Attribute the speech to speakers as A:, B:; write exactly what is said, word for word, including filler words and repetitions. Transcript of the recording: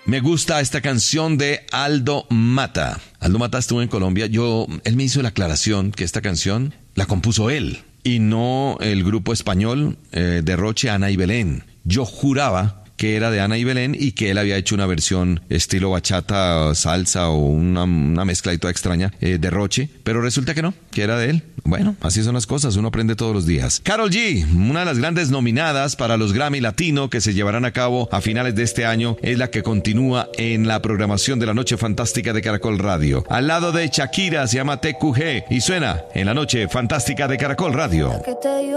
A: Me gusta esta canción de Aldo Mata. Aldo Mata estuvo en Colombia. Yo, él me hizo la aclaración que esta canción la compuso él y no el grupo español eh, Derroche, Ana y Belén. Yo juraba que era de Ana y Belén y que él había hecho una versión estilo bachata, salsa o una, una mezcla y toda extraña, eh, Derroche, pero resulta que no, que era de él. Bueno, así son las cosas, uno aprende todos los días. Karol G, una de las grandes nominadas para los Grammy Latino que se llevarán a cabo a finales de este año, es la que continúa en la programación de la Noche Fantástica de Caracol Radio. Al lado de Shakira, se llama T Q G y suena en la Noche Fantástica de Caracol Radio.